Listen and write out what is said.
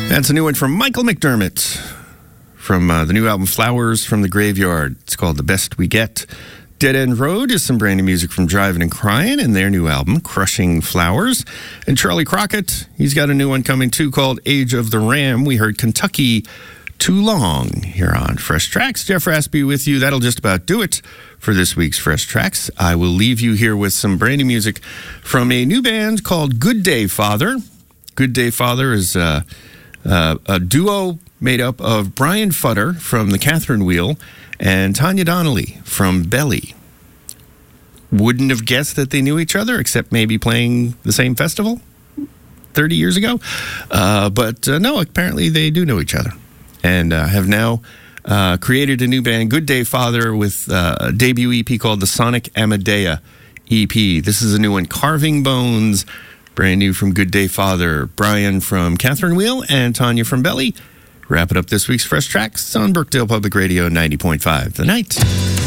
That's a new one from Michael McDermott from the new album Flowers from the Graveyard. It's called The Best We Get. Dead End Road is some brand new music from Drivin' and Cryin' and their new album, Crushing Flowers. And Charlie Crockett, he's got a new one coming too called Age of the Ram. We heard Kentucky Too Long here on Fresh Tracks. Jeff Raspy with you. That'll just about do it for this week's Fresh Tracks. I will leave you here with some brand new music from a new band called Good Day Father. Good Day Father is a duo made up of Brian Futter from the Catherine Wheel and Tanya Donnelly from Belly. Wouldn't have guessed that they knew each other, except maybe playing the same festival 30 years ago. But no, apparently they do know each other and have now created a new band, Good Day Father, with a debut EP called the Sonic Amadea EP. This is a new one, Carving Bones, brand new from Good Day Father. Brian from Catherine Wheel and Tanya from Belly. Wrap it up this week's Fresh Tracks on Brookdale Public Radio 90.5 The Night.